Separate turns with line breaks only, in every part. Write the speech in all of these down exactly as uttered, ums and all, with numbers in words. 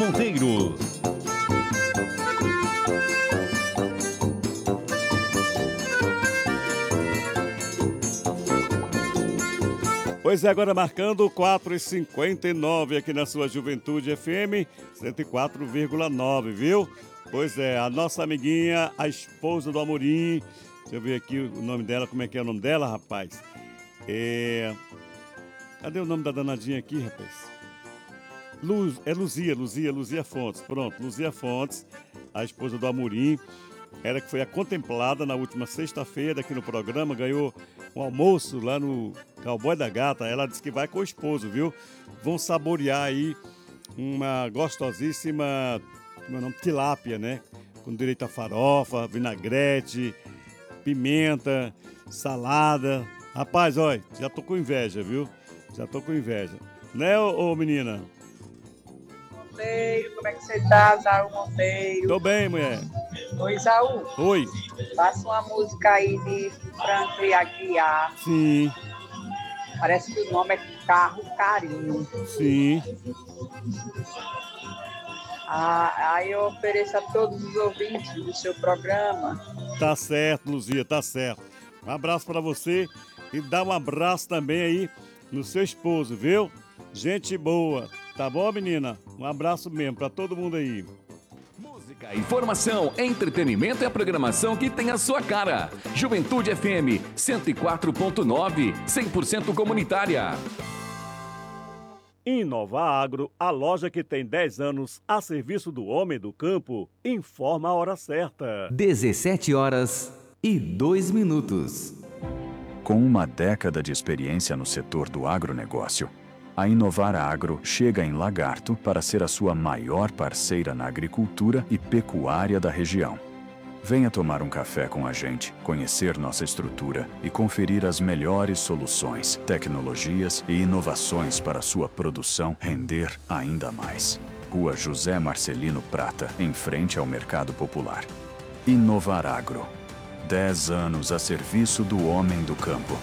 Monteiro.
Pois é, agora marcando quatro e cinquenta e nove aqui na sua Juventude F M cento e quatro vírgula nove, viu? Pois é, a nossa amiguinha, a esposa do Amorim. Deixa eu ver aqui o nome dela, como é que é o nome dela, rapaz? É... Cadê o nome da danadinha aqui, rapaz? Luz, é Luzia, Luzia, Luzia Fontes. Pronto, Luzia Fontes, a esposa do Amorim. Ela que foi a contemplada na última sexta-feira aqui no programa, ganhou um almoço lá no Cowboy da Gata. Ela disse que vai com o esposo, viu? Vão saborear aí uma gostosíssima, como é o nome? Tilápia, né? Com direito a farofa, vinagrete, pimenta, salada. Rapaz, olha, já tô com inveja, viu? Já tô com inveja. Né, ô, ô menina?
Monteiro, como é que você tá, Isaú Monteiro?
Tô bem, mulher.
Oi, Isaú.
Oi.
Faça uma música aí de Franco e Aguiar.
Sim.
Parece que o nome é Carro Carinho.
Sim.
Ah, aí eu ofereço a todos os ouvintes do seu programa.
Tá certo, Luzia, tá certo. Um abraço pra você e dá um abraço também aí no seu esposo, viu? Gente boa. Tá bom, menina? Um abraço mesmo pra todo mundo aí.
Música, informação, entretenimento e a programação que tem a sua cara. Juventude F M cento e quatro ponto nove, cem por cento comunitária.
Inova Agro, a loja que tem dez anos a serviço do homem do campo, informa a hora certa.
dezessete horas e dois minutos.
Com uma década de experiência no setor do agronegócio, a Inovar Agro chega em Lagarto para ser a sua maior parceira na agricultura e pecuária da região. Venha tomar um café com a gente, conhecer nossa estrutura e conferir as melhores soluções, tecnologias e inovações para sua produção render ainda mais. Rua José Marcelino Prata, em frente ao Mercado Popular. Inovar Agro. dez anos a serviço do homem do campo.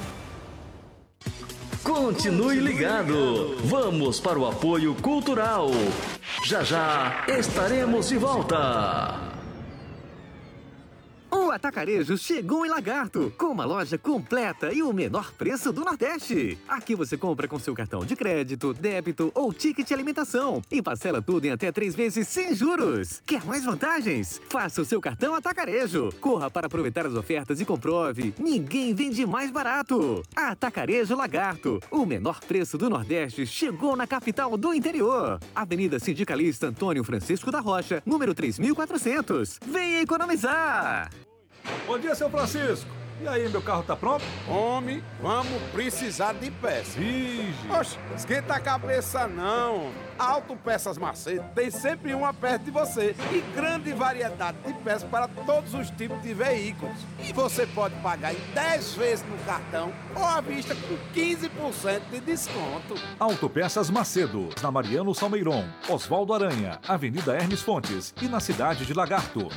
Continue ligado. Vamos para o apoio cultural. Já já estaremos de volta.
O Atacarejo chegou em Lagarto, com uma loja completa e o menor preço do Nordeste. Aqui você compra com seu cartão de crédito, débito ou ticket de alimentação e parcela tudo em até três vezes sem juros. Quer mais vantagens? Faça o seu cartão Atacarejo. Corra para aproveitar as ofertas e comprove. Ninguém vende mais barato. Atacarejo Lagarto. O menor preço do Nordeste chegou na capital do interior. Avenida Sindicalista Antônio Francisco da Rocha, número três mil e quatrocentos. Venha economizar!
Bom dia, seu Francisco. E aí, meu carro tá pronto?
Homem, vamos precisar de peças.
Vige.
Oxe, esquenta a cabeça não. A Autopeças Macedo tem sempre uma perto de você e grande variedade de peças para todos os tipos de veículos. E você pode pagar em dez vezes no cartão ou à vista com quinze por cento de desconto.
Autopeças Macedo, na Mariano Salmeiron, Oswaldo Aranha, Avenida Hermes Fontes e na cidade de Lagarto.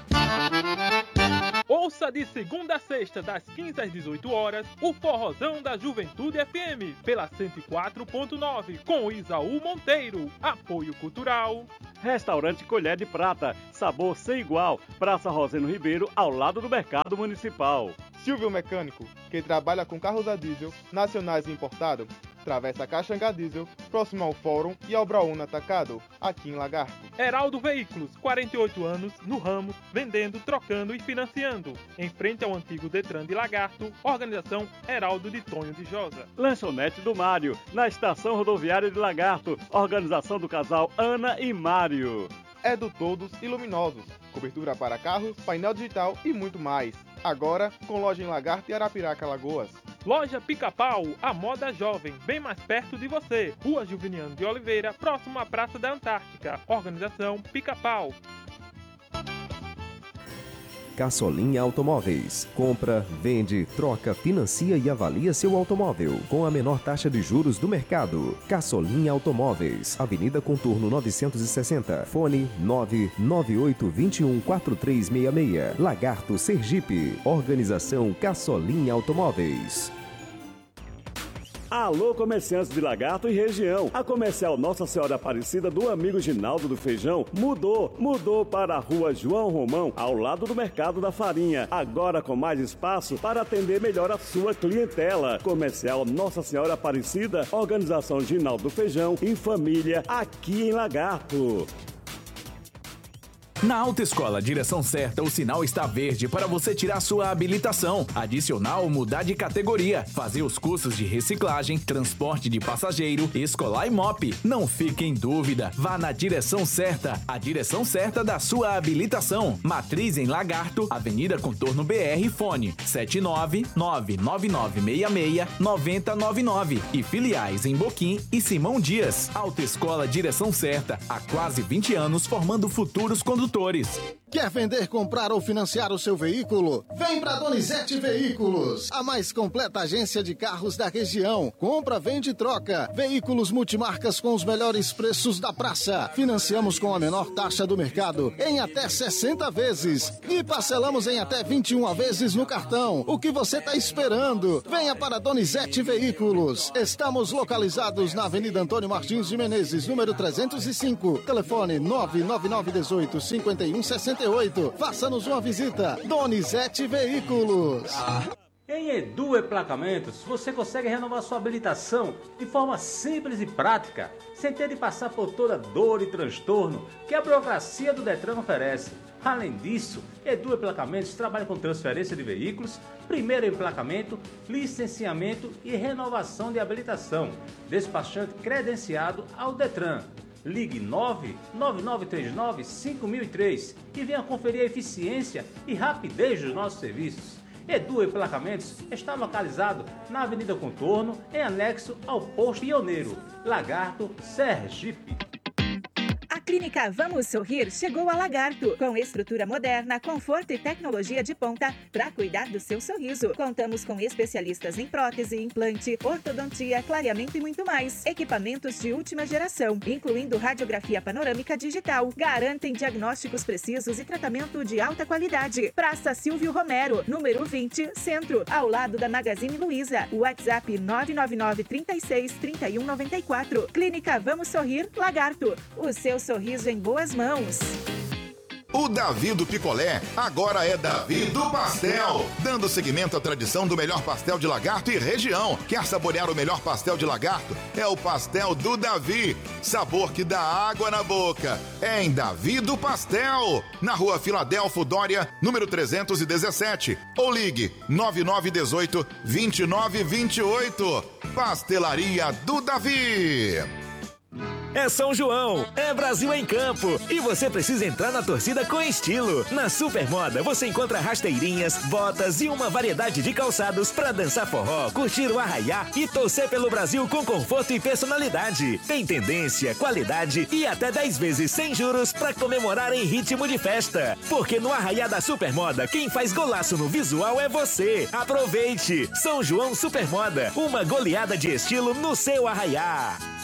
Ouça de segunda a sexta, das quinze às dezoito horas, o Forrozão da Juventude F M, pela cento e quatro ponto nove, com Isaú Monteiro. Apoio cultural.
Restaurante Colher de Prata, sabor sem igual. Praça Roseno Ribeiro, ao lado do Mercado Municipal.
Silvio Mecânico, que trabalha com carros a diesel, nacionais e importados. Travessa Caxangá Diesel, próximo ao Fórum e ao Brauna Atacado, aqui em Lagarto.
Heraldo Veículos, quarenta e oito anos, no ramo, vendendo, trocando e financiando. Em frente ao antigo Detran de Lagarto, organização Heraldo de Tonho de Josa.
Lanchonete do Mário, na estação rodoviária de Lagarto, organização do casal Ana e Mário.
É do Todos e Luminosos, cobertura para carros, painel digital e muito mais. Agora, com loja em Lagarto e Arapiraca, Alagoas.
Loja Pica-Pau, a moda jovem, bem mais perto de você. Rua Juveniano de Oliveira, próximo à Praça da Antártica. Organização Pica-Pau.
Caçolinha Automóveis. Compra, vende, troca, financia e avalia seu automóvel com a menor taxa de juros do mercado. Caçolinha Automóveis. Avenida Contorno novecentos e sessenta. Fone nove nove oito dois um quatro três seis seis. Lagarto, Sergipe. Organização Caçolinha Automóveis.
A Alô, comerciantes de Lagarto e região. A Comercial Nossa Senhora Aparecida do amigo Ginaldo do Feijão mudou, mudou para a rua João Romão, ao lado do Mercado da Farinha. Agora com mais espaço para atender melhor a sua clientela. Comercial Nossa Senhora Aparecida, Organização Ginaldo do Feijão, em família, aqui em Lagarto.
Na Autoescola Direção Certa, o sinal está verde para você tirar sua habilitação, adicionar ou mudar de categoria, fazer os cursos de reciclagem, transporte de passageiro, escolar e mop. Não fique em dúvida, vá na Direção Certa, a direção certa da sua habilitação. Matriz em Lagarto, Avenida Contorno B R, fone sete nove nove nove nove seis seis nove zero nove nove e filiais em Boquim e Simão Dias. Autoescola Direção Certa, há quase vinte anos formando futuros condutores.
Quer vender, comprar ou financiar o seu veículo? Vem para Donizete Veículos, a mais completa agência de carros da região. Compra, vende e troca. Veículos multimarcas com os melhores preços da praça. Financiamos com a menor taxa do mercado em até sessenta vezes e parcelamos em até vinte e uma vezes no cartão. O que você está esperando? Venha para Donizete Veículos. Estamos localizados na Avenida Antônio Martins de Menezes, número trezentos e cinco. Telefone nove nove nove um oito cinco um seis oito. Faça-nos uma visita. Donizete Veículos.
Em Edu Emplacamentos, você consegue renovar sua habilitação de forma simples e prática, sem ter de passar por toda dor e transtorno que a burocracia do Detran oferece. Além disso, Edu Emplacamentos trabalha com transferência de veículos, primeiro emplacamento, licenciamento e renovação de habilitação. Despachante credenciado ao Detran. Ligue nove nove nove três nove cinco mil e três e venha conferir a eficiência e rapidez dos nossos serviços. Edu Emplacamentos está localizado na Avenida Contorno, em anexo ao Posto Pioneiro, Lagarto, Sergipe.
A Clínica Vamos Sorrir chegou a Lagarto, com estrutura moderna, conforto e tecnologia de ponta para cuidar do seu sorriso. Contamos com especialistas em prótese, implante, ortodontia, clareamento e muito mais. Equipamentos de última geração, incluindo radiografia panorâmica digital, garantem diagnósticos precisos e tratamento de alta qualidade. Praça Silvio Romero, número vinte, Centro, ao lado da Magazine Luiza. WhatsApp nove nove nove, trinta e seis, trinta e um, noventa e quatro. Clínica Vamos Sorrir, Lagarto. O seu sorriso em boas mãos.
O Davi do Picolé agora é Davi do Pastel, dando seguimento à tradição do melhor pastel de Lagarto e região. Quer saborear o melhor pastel de Lagarto? É o pastel do Davi. Sabor que dá água na boca. É em Davi do Pastel, na rua Filadélfo Dória, número trezentos e dezessete. Ou ligue nove nove um oito, dois nove dois oito. Pastelaria do Davi.
É São João, é Brasil em campo e você precisa entrar na torcida com estilo. Na Supermoda você encontra rasteirinhas, botas e uma variedade de calçados para dançar forró, curtir o arraiá e torcer pelo Brasil com conforto e personalidade. Tem tendência, qualidade e até dez vezes sem juros para comemorar em ritmo de festa. Porque no arraiá da Supermoda quem faz golaço no visual é você. Aproveite! São João Supermoda, uma goleada de estilo no seu arraiá.